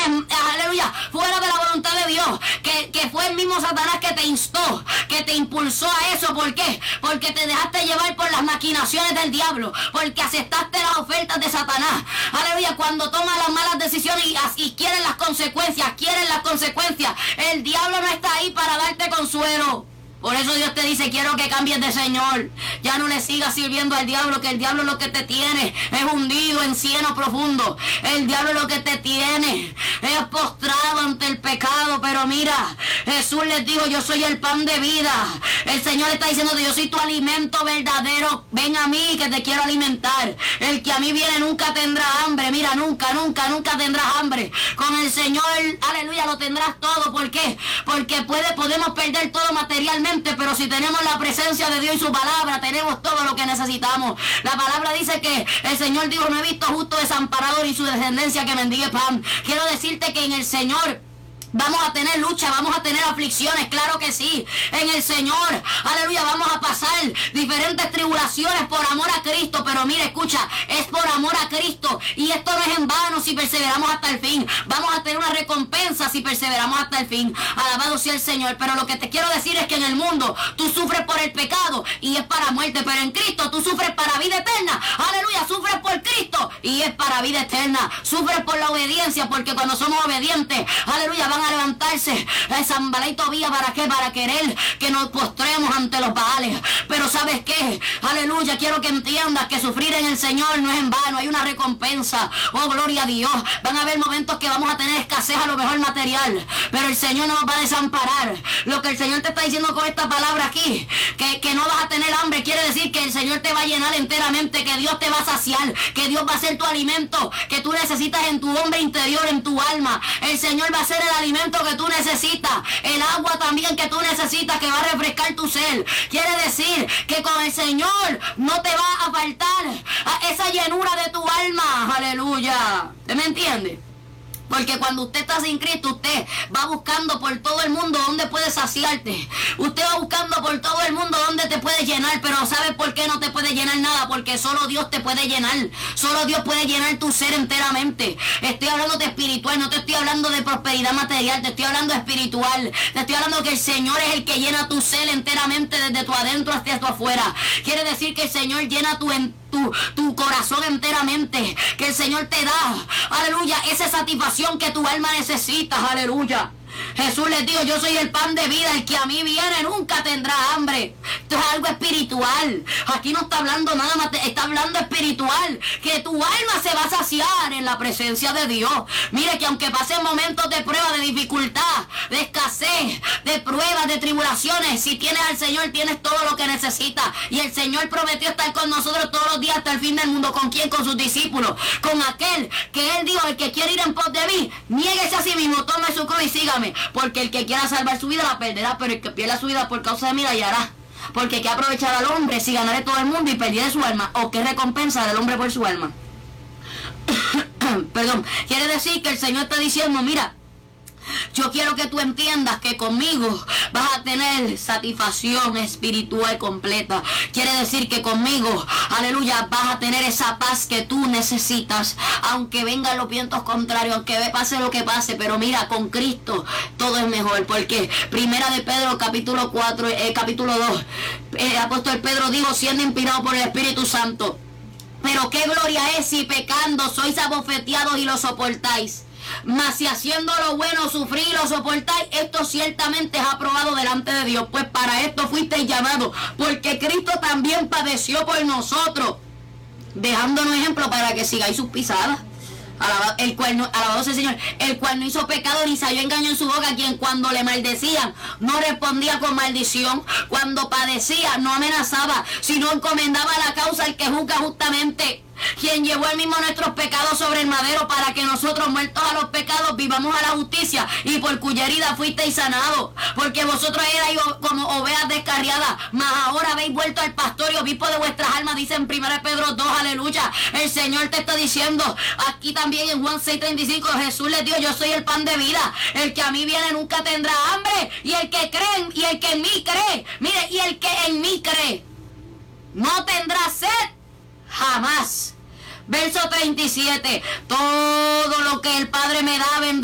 aleluya, fuera de la voluntad de Dios, que fue el mismo Satanás que te instó, que te impulsó a eso. ¿Por qué? Porque te dejaste llevar por las maquinaciones del diablo, porque aceptaste las ofertas de Satanás. Aleluya, cuando tomas las malas decisiones y quieren las consecuencias, el diablo no está ahí para darte consuelo. Por eso Dios te dice, quiero que cambies de Señor. Ya no le sigas sirviendo al diablo, que el diablo lo que te tiene es hundido en cieno profundo. El diablo lo que te tiene es postrado ante el pecado. Pero mira, Jesús les dijo, yo soy el pan de vida. El Señor está diciendo, yo soy tu alimento verdadero. Ven a mí que te quiero alimentar. El que a mí viene nunca tendrá hambre. Mira, nunca tendrás hambre. Con el Señor, aleluya, lo tendrás todo. ¿Por qué? Porque podemos perder todo materialmente, pero si tenemos la presencia de Dios y su palabra, tenemos todo lo que necesitamos. La palabra dice que el Señor dijo, no he visto justo desamparado ni su descendencia que mendigue pan. Quiero decirte que en el Señor vamos a tener lucha, vamos a tener aflicciones, claro que sí. En el Señor, aleluya, vamos a pasar diferentes tribulaciones por amor a Cristo. Pero mira, escucha, es por amor a Cristo. Y esto no es en vano si perseveramos hasta el fin. Vamos a tener una recompensa si perseveramos hasta el fin. Alabado sea el Señor. Pero lo que te quiero decir es que en el mundo tú sufres por el pecado y es para muerte. Pero en Cristo tú sufres para vida eterna. Aleluya, sufres por Cristo y es para vida eterna. Sufres por la obediencia, porque cuando somos obedientes, aleluya, van a levantarse Sanballat y Tobías. ¿Para qué? Para querer que nos postremos ante los Baales. Pero ¿sabes qué? Aleluya, quiero que entiendas que sufrir en el Señor no es en vano, hay una recompensa. Oh, gloria a Dios. Van a haber momentos que vamos a tener escasez a lo mejor material, pero el Señor no nos va a desamparar. Lo que el Señor te está diciendo con esta palabra aquí, que no vas a tener hambre, quiere decir que el Señor te va a llenar enteramente, que Dios te va a saciar, que Dios va a ser tu alimento, que tú necesitas en tu hombre interior, en tu alma. El Señor va a ser el alimento que tú necesitas, el agua también que tú necesitas, que va a refrescar tu ser. Quiere decir que con el Señor no te va a faltar esa llenura de tu alma. Aleluya. ¿Usted me entiende? Porque cuando usted está sin Cristo, usted va buscando por todo el mundo donde puede saciarte. Usted va buscando por todo el mundo donde te puede llenar. Pero ¿sabe por qué no te puede llenar nada? Porque solo Dios te puede llenar. Solo Dios puede llenar tu ser enteramente. Estoy hablando de espiritual, no te estoy hablando de prosperidad material. Te estoy hablando de espiritual. Te estoy hablando que el Señor es el que llena tu ser enteramente, desde tu adentro hasta tu afuera. Quiere decir que el Señor llena tu corazón enteramente, que el Señor te da, aleluya, esa satisfacción que tu alma necesita, aleluya. Jesús les dijo, yo soy el pan de vida, el que a mí viene nunca tendrá hambre. Esto es algo espiritual. Aquí no está hablando nada más, está hablando espiritual, que tu alma se va a saciar en la presencia de Dios. Mire que aunque pasen momentos de prueba, de dificultad, de escasez, de pruebas, de tribulaciones, si tienes al Señor, tienes todo lo que necesitas. Y el Señor prometió estar con nosotros todos los días hasta el fin del mundo. ¿Con quién? Con sus discípulos. Con aquel que Él dijo, el que quiere ir en pos de mí, niéguese a sí mismo, tome su cruz y sígame. Porque el que quiera salvar su vida la perderá, pero el que pierda su vida por causa de mí la hallará. Porque ¿qué aprovechará al hombre si ganare todo el mundo y perdiere su alma? ¿O qué recompensa del hombre por su alma? Perdón, quiere decir que el Señor está diciendo, mira, yo quiero que tú entiendas que conmigo vas a tener satisfacción espiritual completa. Quiere decir que conmigo, aleluya, vas a tener esa paz que tú necesitas, aunque vengan los vientos contrarios, aunque pase lo que pase. Pero mira, con Cristo todo es mejor. Porque Primera de Pedro, capítulo 4, capítulo 2, el apóstol Pedro dijo, siendo inspirado por el Espíritu Santo, pero qué gloria es si pecando sois abofeteados y lo soportáis. Mas si haciendo lo bueno sufrís y lo soportáis, esto ciertamente es aprobado delante de Dios. Pues para esto fuisteis llamados, porque Cristo también padeció por nosotros, dejándonos ejemplo para que sigáis sus pisadas. Alabado sea el Señor, el cual no hizo pecado ni salió engaño en su boca, quien cuando le maldecían no respondía con maldición, cuando padecía no amenazaba, sino encomendaba la causa al que juzga justamente, quien llevó él mismo nuestros pecados sobre el madero, para que nosotros, muertos a los pecados, vivamos a la justicia, y por cuya herida fuisteis sanados. Porque vosotros erais como ovejas descarriadas, mas ahora habéis vuelto al pastor y obispo de vuestras almas, dice en 1 Pedro 2, aleluya. El Señor te está diciendo, aquí también en Juan 6:35, Jesús les dijo, yo soy el pan de vida, el que a mí viene nunca tendrá hambre, y el que cree, y el que en mí cree, mire, y el que en mí cree, no tendrá sed jamás. Verso 37, todo lo que el Padre me da vendrá